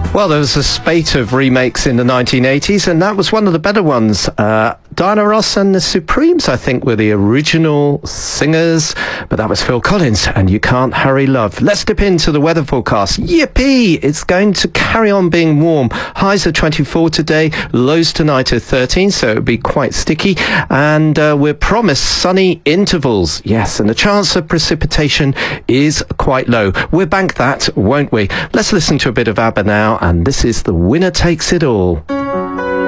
Well, there was a spate of remakes in the 1980s, and that was one of the better ones. Diana Ross and the Supremes, I think, were the original singers, but that was Phil Collins and You Can't Hurry Love. Let's dip into the weather forecast. Yippee! It's going to carry on being warm. Highs are 24 today, lows tonight are 13, so it'll be quite sticky, and we're promised sunny intervals. Yes, and the chance of precipitation is quite low. We'll bank that, won't we? Let's listen to a bit of ABBA now, and this is The Winner Takes It All.